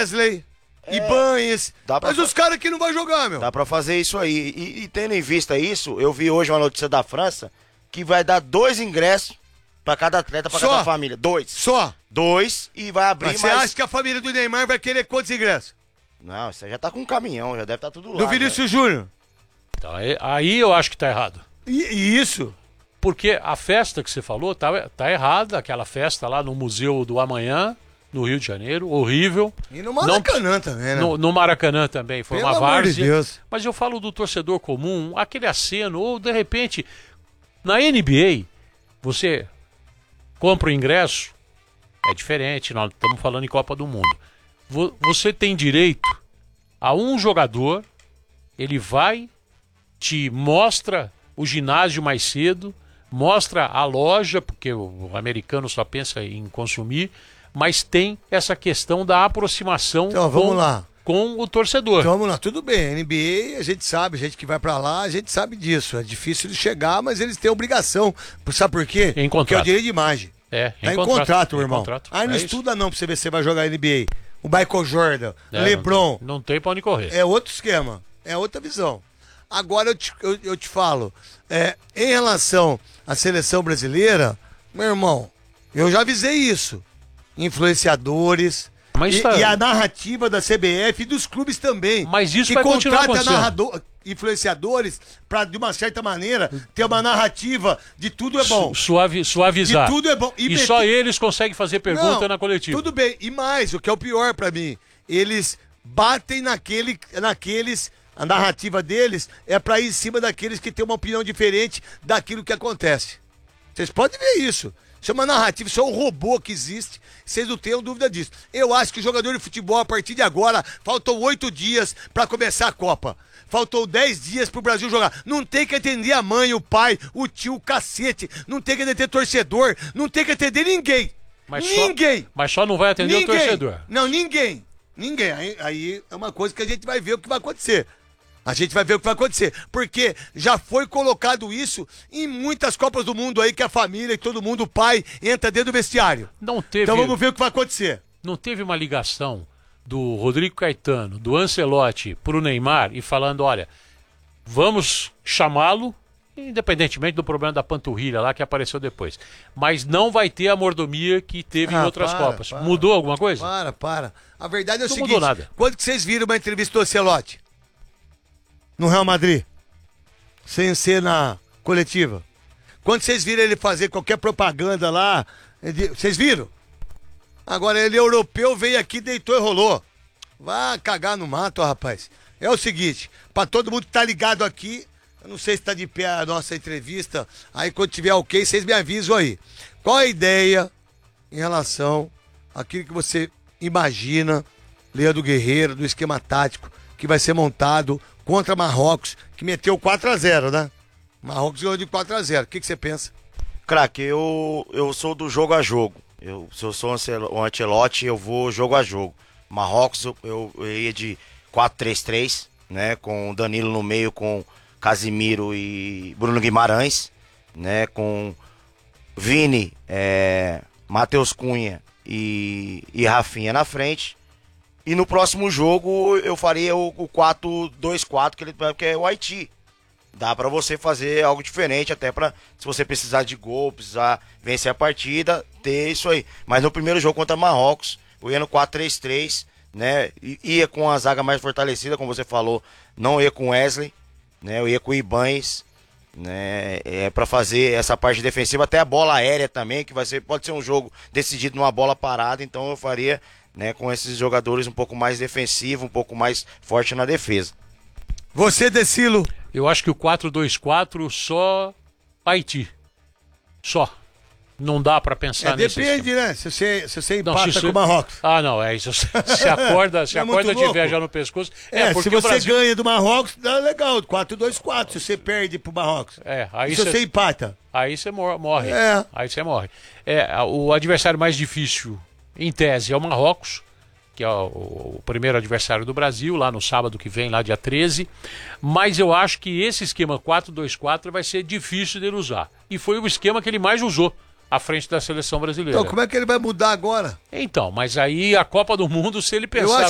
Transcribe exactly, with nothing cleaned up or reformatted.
Wesley, É, Ibanez, mas fa... os caras que não vão jogar, meu. Dá pra fazer isso aí. E, e tendo em vista isso, eu vi hoje uma notícia da França que vai dar dois ingressos pra cada atleta, pra Só? cada família. Dois. Só? Dois e vai abrir Mas mais... você acha que a família do Neymar vai querer quantos ingressos? Não, você já tá com um caminhão, já deve estar tá tudo lá. Do Vinícius Júnior? Então, aí, aí eu acho que tá errado. E, e isso? Porque a festa que você falou tá, tá errada, aquela festa lá no Museu do Amanhã, no Rio de Janeiro, horrível. E no Maracanã Não, também, né? No, no Maracanã também, foi Pelo uma amor várzea. de Deus. Mas eu falo do torcedor comum, aquele aceno, ou de repente, na N B A, você compra o ingresso, é diferente, nós estamos falando em Copa do Mundo. Vo, você tem direito a um jogador, ele vai, te mostra o ginásio mais cedo, mostra a loja, porque o, o americano só pensa em consumir, mas tem essa questão da aproximação então, vamos com, lá. com o torcedor. Então vamos lá, tudo bem. N B A, a gente sabe, a gente que vai pra lá, a gente sabe disso. É difícil de chegar, mas eles têm obrigação. Sabe por quê? Em contrato. Porque é o direito de imagem. É, tá em contrato, contrato meu em irmão. Contrato. Aí não é estuda não pra você ver se você vai jogar N B A. O Michael Jordan, é, LeBron. Não, não tem pra onde correr. É outro esquema, é outra visão. Agora eu te, eu, eu te falo, é, em relação à seleção brasileira, meu irmão, eu já avisei isso. Influenciadores Mas e, tá... e a narrativa da C B F e dos clubes também. Mas isso que vai continuar contrata acontecendo. narrador, influenciadores para de uma certa maneira ter uma narrativa de tudo é bom. Su suave, suavizar. De tudo é bom. E, E só meter... eles conseguem fazer pergunta Não, na coletiva. Tudo bem. E mais, o que é o pior para mim, eles batem naquele, naqueles, a narrativa deles é para ir em cima daqueles que têm uma opinião diferente daquilo que acontece. Vocês podem ver isso. Isso é uma narrativa, isso é um robô que existe, vocês não tenham dúvida disso. Eu acho que o jogador de futebol, a partir de agora, faltam oito dias para começar a Copa. Faltou dez dias pro Brasil jogar. Não tem que atender a mãe, o pai, o tio, o cacete. Não tem que atender torcedor, não tem que atender ninguém. Mas ninguém. Só, mas só não vai atender ninguém. o torcedor. Não, ninguém. Ninguém. Aí, aí é uma coisa que a gente vai ver o que vai acontecer. A gente vai ver o que vai acontecer, porque já foi colocado isso em muitas Copas do Mundo aí, que a família e todo mundo, o pai, entra dentro do vestiário. Não teve, então vamos ver o que vai acontecer. Não teve uma ligação do Rodrigo Caetano, do Ancelotti pro Neymar e falando, olha, vamos chamá-lo, independentemente do problema da panturrilha lá que apareceu depois. Mas não vai ter a mordomia que teve ah, em outras para, Copas. Para, Mudou alguma coisa? Para, para. A verdade é o não seguinte, mudou nada. Quando que vocês viram uma entrevista do Ancelotti? No Real Madrid? Sem ser na coletiva? Quando vocês viram ele fazer qualquer propaganda lá, vocês viram? Agora ele é europeu, veio aqui, deitou e rolou. Vá cagar no mato, rapaz. É o seguinte, pra todo mundo que tá ligado aqui, eu não sei se tá de pé a nossa entrevista, aí quando tiver ok, vocês me avisam aí. Qual a ideia em relação àquilo que você imagina, Leandro Guerreiro, do esquema tático, que vai ser montado contra Marrocos, que meteu quatro a zero, né? Marrocos ganhou de quatro a zero. O que, que você pensa? Craque, eu, eu sou do jogo a jogo. Eu, se eu sou um Ancelotti, eu vou jogo a jogo. Marrocos, eu, eu, eu ia de quatro três três, né? Com o Danilo no meio, com Casimiro e Bruno Guimarães, né? Com Vini, é, Matheus Cunha e, e Rafinha na frente. E no próximo jogo eu faria o, o quatro dois quatro, que, ele, que é o Haiti. Dá pra você fazer algo diferente, até pra, se você precisar de gol, precisar vencer a partida, ter isso aí. Mas no primeiro jogo contra Marrocos, eu ia no quatro três três, né? I, ia com a zaga mais fortalecida, como você falou, não ia com Wesley, né? Eu ia com o Ibanez, né? É pra fazer essa parte defensiva, até a bola aérea também, que vai ser, pode ser um jogo decidido numa bola parada, então eu faria, né, com esses jogadores um pouco mais defensivo, um pouco mais forte na defesa. Você, Decilo? Eu acho que o quatro dois quatro só Haiti. Só. Não dá pra pensar é, nesse depende, esquema. né? Se você, se você Não, empata se com você... o Marrocos. Ah, não, é isso. Se acorda, se é acorda muito tiver louco. já no pescoço. É, É, se porque você o Brasil... ganha do Marrocos, dá legal, quatro dois quatro, se você perde pro Marrocos. É, aí e se cê... você empata? Aí você morre. É. Aí você morre. É, o adversário mais difícil, em tese, é o Marrocos, que é o, o primeiro adversário do Brasil, lá no sábado que vem, lá dia treze. Mas eu acho que esse esquema quatro dois quatro vai ser difícil dele usar. E foi o esquema que ele mais usou à frente da seleção brasileira. Então, como é que ele vai mudar agora? Então, mas aí a Copa do Mundo, se ele pensar Eu acho